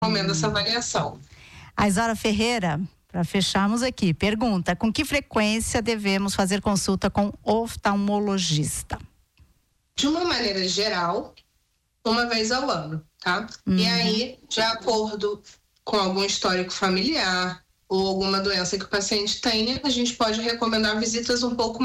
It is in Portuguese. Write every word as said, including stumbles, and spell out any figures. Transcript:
recomendo essa avaliação. A Isaura Ferreira, para fecharmos aqui, pergunta: com que frequência devemos fazer consulta com oftalmologista? De uma maneira geral, uma vez ao ano, tá? Uhum. E aí, de acordo com algum histórico familiar ou alguma doença que o paciente tenha, a gente pode recomendar visitas um pouco